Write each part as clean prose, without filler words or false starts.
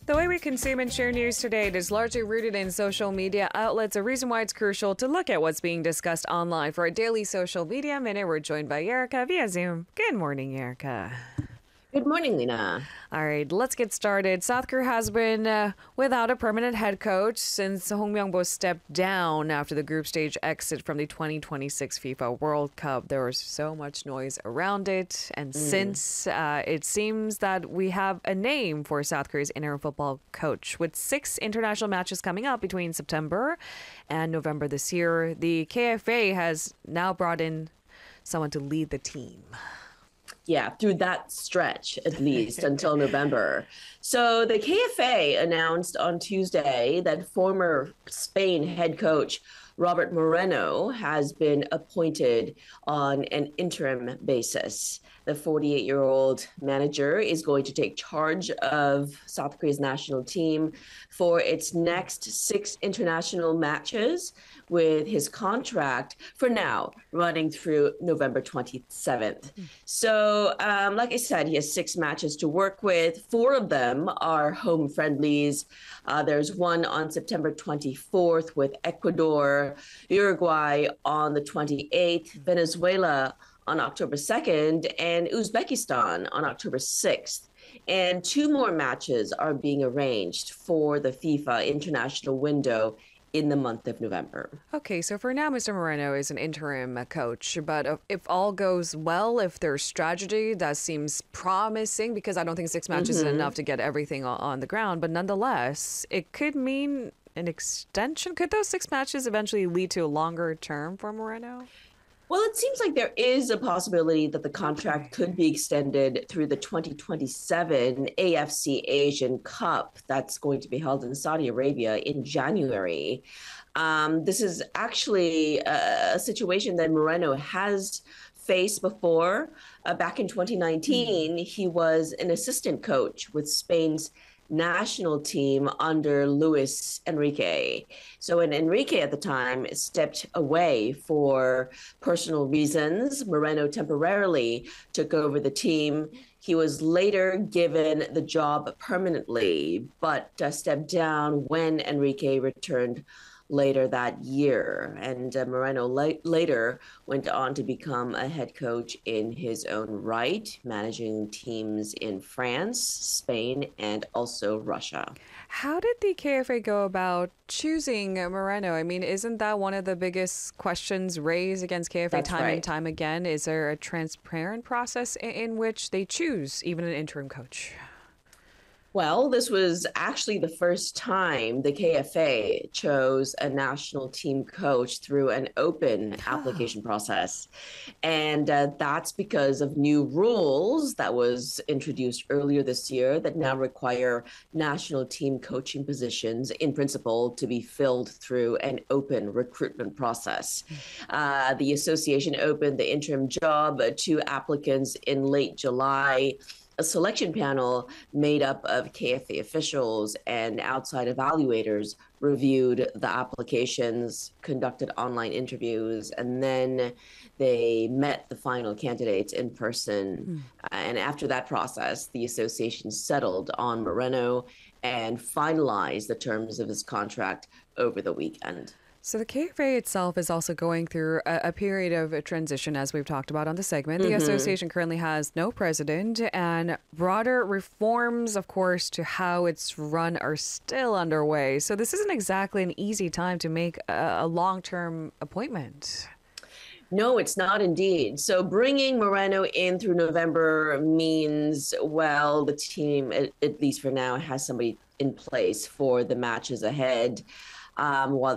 The way we consume and share news today is largely rooted in social media outlets, a reason why it's crucial to look at what's being discussed online. For our daily social media minute, we're joined by Erica via Zoom. Good morning, Erica. Good morning, Lena. All right, let's get started. South Korea has been without a permanent head coach since Hong Myung-bo stepped down after the group stage exit from the 2026 FIFA World Cup. There was so much noise around it, and since it seems that we have a name for South Korea's interim football coach. With 6 international matches coming up between September and November this year, the KFA has now brought in someone to lead the team. Yeah, through that stretch, at least, until November. So the KFA announced on Tuesday that former Spain head coach Robert Moreno has been appointed on an interim basis. The 48-year-old manager is going to take charge of South Korea's national team for its next 6 international matches, with his contract for now running through November 27th. So, like I said, he has 6 matches to work with. 4 of them are home friendlies. There's one on September 24th with Ecuador, Uruguay on the 28th, Venezuela on October 2nd, and Uzbekistan on October 6th. And 2 more matches are being arranged for the FIFA international window in the month of November. Okay, so for now, Mr. Moreno is an interim coach, but if all goes well, if there's strategy, that seems promising, because I don't think 6 matches is enough to get everything on the ground, but nonetheless, it could mean an extension. Could those 6 matches eventually lead to a longer term for Moreno? Well, it seems like there is a possibility that the contract could be extended through the 2027 AFC Asian Cup that's going to be held in Saudi Arabia in January. This is actually a situation that Moreno has faced before. Back in 2019, he was an assistant coach with Spain's national team under Luis Enrique. So when Enrique at the time stepped away for personal reasons, Moreno temporarily took over the team. He was later given the job permanently, but stepped down when Enrique returned later that year. And Moreno later went on to become a head coach in his own right, managing teams in France, Spain, and also Russia. How did the KFA go about choosing Moreno? I mean, isn't that one of the biggest questions raised against KFA That's time right. and time again? Is there a transparent process in which they choose even an interim coach? Well, this was actually the first time the KFA chose a national team coach through an open application process. And that's because of new rules that was introduced earlier this year that now require national team coaching positions in principle to be filled through an open recruitment process. The association opened the interim job to applicants in late July. A selection panel made up of KFA officials and outside evaluators reviewed the applications, conducted online interviews, and then they met the final candidates in person. And after that process, the association settled on Moreno and finalized the terms of his contract over the weekend. So the KFA itself is also going through a period of transition, as we've talked about on the segment. The association currently has no president, and broader reforms, of course, to how it's run are still underway. So this isn't exactly an easy time to make a long-term appointment. No, it's not indeed. So bringing Moreno in through November means, well, the team, at least for now, has somebody in place for the matches ahead. While the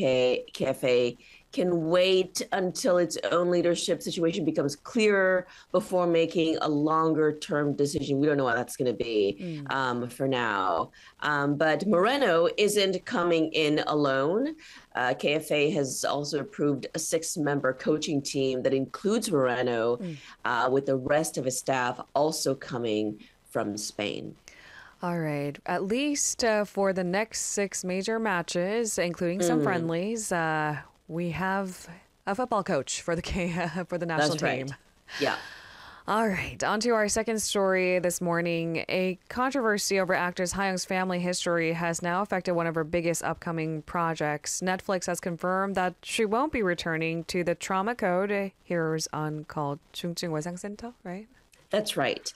KFA can wait until its own leadership situation becomes clearer before making a longer term decision. We don't know what that's going to be for now. But Moreno isn't coming in alone. KFA has also approved a 6-member coaching team that includes Moreno, with the rest of his staff also coming from Spain. All right. At least for the next 6 major matches, including some friendlies, we have a football coach for the national That's right. team. Yeah. All right, on to our second story this morning. A controversy over actress Ha-young's family history has now affected one of her biggest upcoming projects. Netflix has confirmed that she won't be returning to the Trauma Code. Here's on called 중증 외상 센터, right? That's right.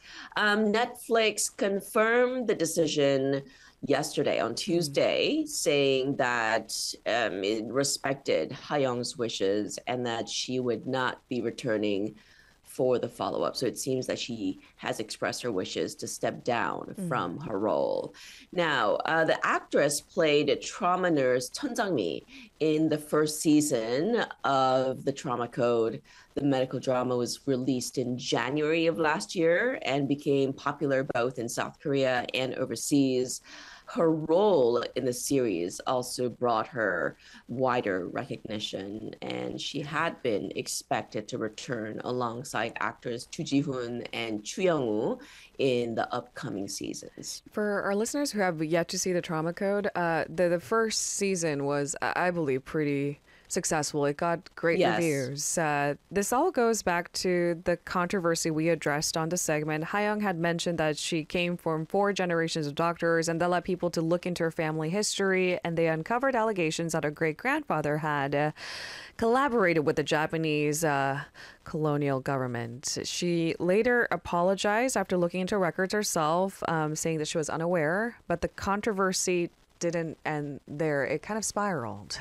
Netflix confirmed the decision yesterday on Tuesday, saying that it respected Ha-young's wishes and that she would not be returning for the follow-up. So it seems that she has expressed her wishes to step down from her role. Now, the actress played trauma nurse Chun Sang-mi in the first season of The Trauma Code. The medical drama was released in January of last year and became popular both in South Korea and overseas. Her role in the series also brought her wider recognition, and she had been expected to return alongside actors Chu Ji-hoon and Chu Young-woo in the upcoming seasons. For our listeners who have yet to see the Trauma Code, the first season was, I believe, pretty successful. It got great reviews. This all goes back to the controversy we addressed on the segment. Ha-young had mentioned that she came from 4 generations of doctors, and that led people to look into her family history, and they uncovered allegations that her great-grandfather had collaborated with the Japanese colonial government. She later apologized after looking into records herself, saying that she was unaware, but the controversy didn't end there. It kind of spiraled.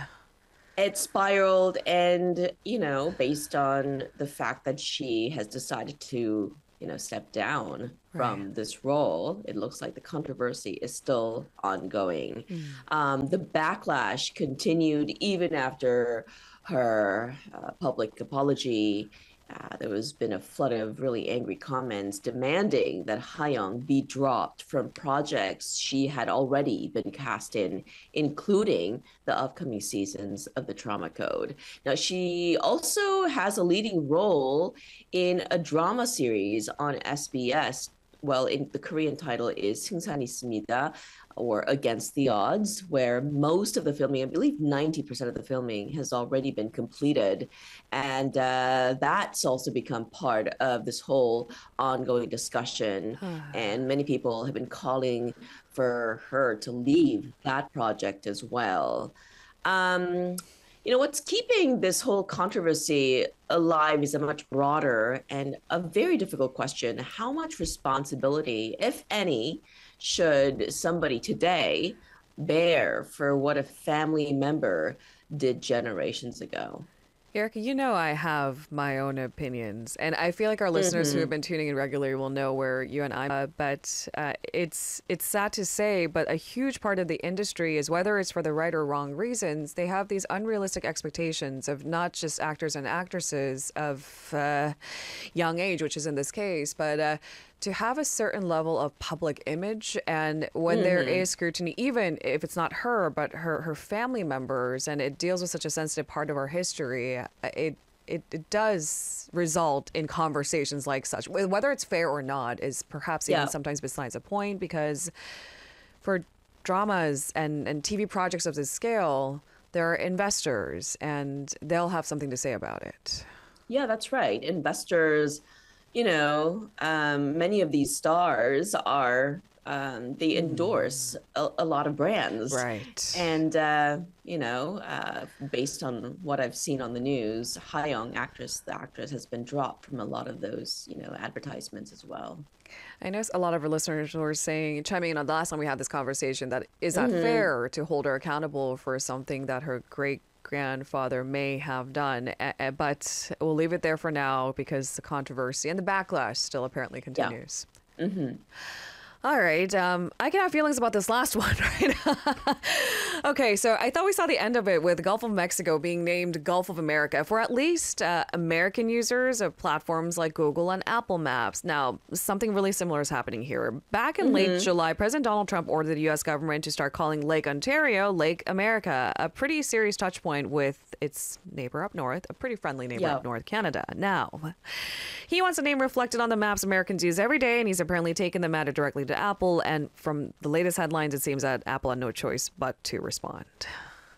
It spiraled, and, based on the fact that she has decided to, step down from this role, it looks like the controversy is still ongoing. The backlash continued even after her public apology. There has been a flood of really angry comments demanding that Ha-young be dropped from projects she had already been cast in, including the upcoming seasons of The Trauma Code. Now, she also has a leading role in a drama series on SBS. Well, in the Korean title is 승산 있습니다, or Against the Odds, where most of the filming, I believe 90% of the filming, has already been completed. And that's also become part of this whole ongoing discussion. And many people have been calling for her to leave that project as well. What's keeping this whole controversy alive is a much broader and a very difficult question. How much responsibility, if any, should somebody today bear for what a family member did generations ago? Erica, I have my own opinions, and I feel like our listeners who have been tuning in regularly will know where you and I. But it's sad to say, but a huge part of the industry is, whether it's for the right or wrong reasons, they have these unrealistic expectations of not just actors and actresses of young age, which is in this case, but to have a certain level of public image. And when there is scrutiny, even if it's not her, but her family members, and it deals with such a sensitive part of our history, it does result in conversations like such. Whether it's fair or not is perhaps even sometimes besides the point, because for dramas and TV projects of this scale, there are investors, and they'll have something to say about it. Yeah, that's right. Investors, many of these stars are, they endorse a lot of brands. Right. And, based on what I've seen on the news, Ha-young, the actress, has been dropped from a lot of those, advertisements as well. I know a lot of our listeners were chiming in on the last time we had this conversation, that is that fair to hold her accountable for something that her great-grandfather may have done. But we'll leave it there for now, because the controversy and the backlash still apparently continues. All right. I can have feelings about this last one, right? Okay, so I thought we saw the end of it with Gulf of Mexico being named Gulf of America for at least American users of platforms like Google and Apple Maps. Now, something really similar is happening here. Back in late July, President Donald Trump ordered the U.S. government to start calling Lake Ontario Lake America, a pretty serious touch point with its neighbor up north, a pretty friendly neighbor up north, Canada. Now, he wants the name reflected on the maps Americans use every day, and he's apparently taken the matter directly to Apple. And from the latest headlines, it seems that Apple had no choice but to respond.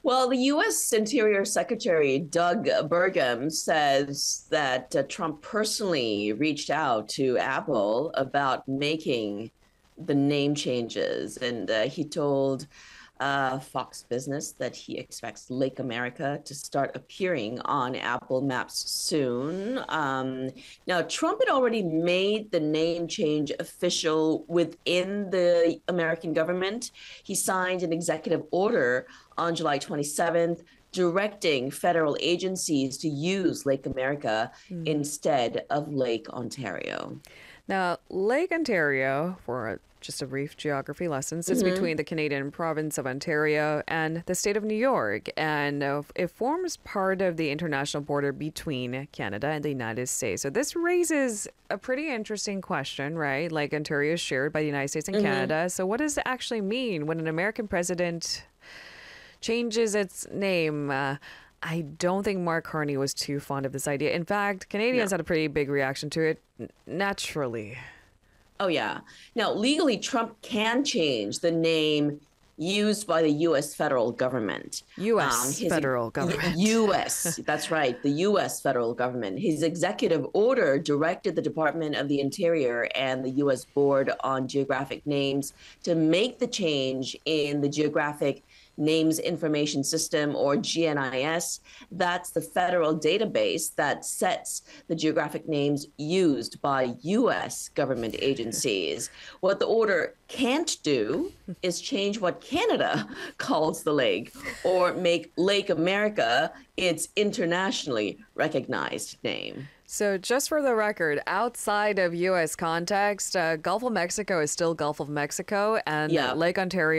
Well, the U.S. Interior Secretary Doug Burgum says that Trump personally reached out to Apple about making the name changes. And he told Fox Business that he expects Lake America to start appearing on Apple Maps soon. Now, Trump had already made the name change official within the American government. He signed an executive order on July 27th directing federal agencies to use Lake America instead of Lake Ontario. Now, Lake Ontario, for just a brief geography lesson, sits between the Canadian province of Ontario and the state of New York, and it forms part of the international border between Canada and the United States. So this raises a pretty interesting question, right? Lake Ontario is shared by the United States and Canada. So what does it actually mean when an American president changes its name? I don't think Mark Carney was too fond of this idea. In fact, Canadians had a pretty big reaction to it, naturally. Oh, yeah. Now, legally, Trump can change the name used by the U.S. federal government. Federal government. U.S. That's right. The U.S. federal government. His executive order directed the Department of the Interior and the U.S. Board on Geographic Names to make the change in the Geographic Names Information System, or GNIS. That's the federal database that sets the geographic names used by U.S. government agencies. What the order can't do is change what Canada calls the lake or make Lake America its internationally recognized name. So just for the record, outside of U.S. context, Gulf of Mexico is still Gulf of Mexico, and Lake Ontario